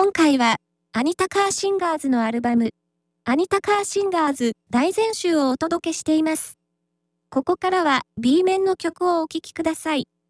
今回は、アニタ・カーシンガーズのアルバム、アニタ・カーシンガーズ大全集をお届けしています。ここからは B 面の曲をお聴きください。